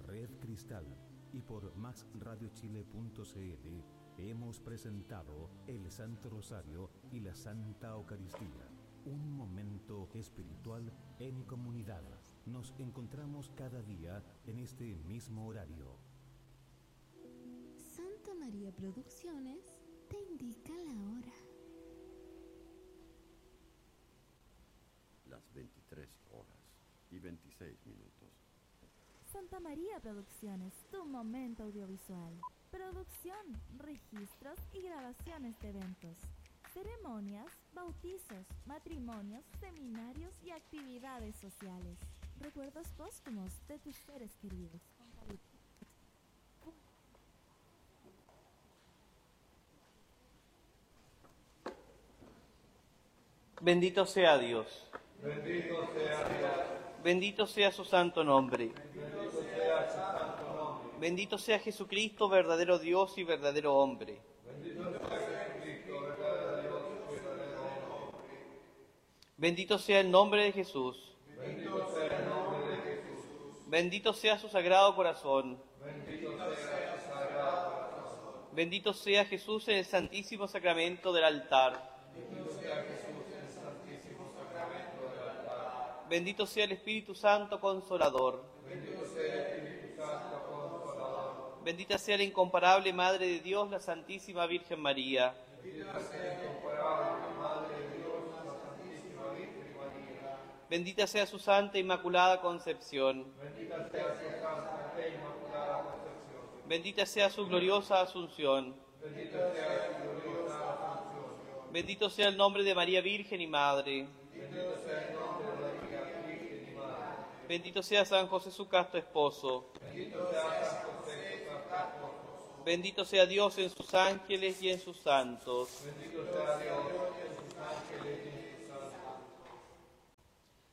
Red Cristal y por maxradiochile.cl hemos presentado el Santo Rosario y la Santa Eucaristía, un momento espiritual en comunidad. Nos encontramos cada día en este mismo horario. Santa María Producciones te indica la hora. Las 23:26. Santa María Producciones, tu momento audiovisual. Producción, registros y grabaciones de eventos, ceremonias, bautizos, matrimonios, seminarios y actividades sociales. Recuerdos póstumos de tus seres queridos. Bendito sea Dios. Bendito sea Dios. Bendito sea su santo nombre. Bendito sea su santo nombre. Bendito sea Jesucristo, verdadero Dios y verdadero hombre. Bendito sea Jesucristo, verdadero Dios y verdadero hombre. Bendito sea el nombre de Jesús. Bendito sea el nombre de Jesús. Bendito sea su sagrado corazón. Bendito sea su sagrado corazón. Bendito sea Jesús en el santísimo sacramento del altar. Bendito sea Jesús en el santísimo sacramento del altar. Bendito sea el Espíritu Santo Consolador. Bendito sea el Espíritu Santo Consolador. Bendita sea la incomparable Madre de Dios, la Santísima Virgen María. Bendita sea la incomparable Madre de Dios, la Santísima Virgen María. Bendita sea su Santa Inmaculada Concepción. Bendita sea su Santa e Inmaculada Concepción. Bendita sea su gloriosa Asunción. Bendita sea su gloriosa Asunción. Bendito sea el nombre de María Virgen y Madre. Bendito sea el nombre de María Virgen y Madre. Bendito sea San José su casto esposo. Bendito sea San José, su santo esposo. Bendito sea Dios en sus ángeles y en sus santos. Bendito sea Dios en sus